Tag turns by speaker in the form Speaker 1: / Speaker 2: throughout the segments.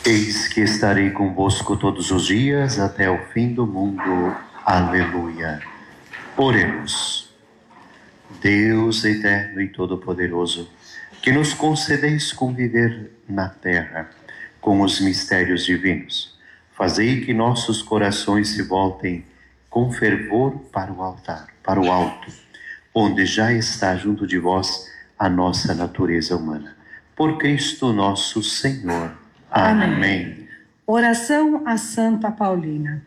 Speaker 1: Eis que estarei convosco todos os dias até o fim do mundo. Aleluia. Oremos. Deus eterno e todo-poderoso, que nos concedeis conviver na terra com os mistérios divinos, fazei que nossos corações se voltem com fervor para o altar, para o alto, onde já está junto de vós a nossa natureza humana. Por Cristo nosso Senhor. Amém.
Speaker 2: Oração a Santa Paulina.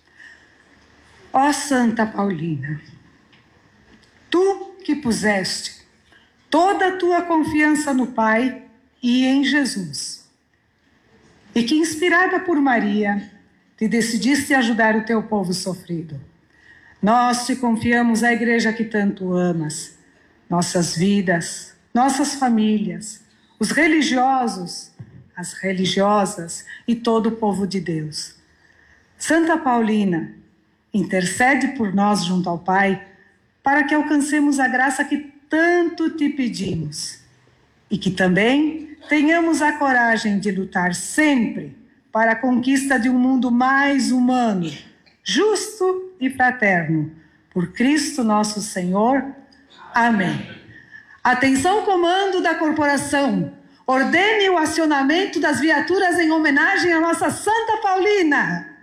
Speaker 2: Ó Santa Paulina, tu que puseste toda a tua confiança no Pai e em Jesus, e que, inspirada por Maria, te decidiste ajudar o teu povo sofrido. Nós te confiamos a igreja que tanto amas, nossas vidas, nossas famílias, os religiosos, as religiosas e todo o povo de Deus. Santa Paulina, intercede por nós junto ao Pai, para que alcancemos a graça que tanto te pedimos e que também tenhamos a coragem de lutar sempre para a conquista de um mundo mais humano, justo e fraterno. Por Cristo nosso Senhor. Amém. Atenção, comando da corporação. Ordene o acionamento das viaturas em homenagem à nossa Santa Paulina.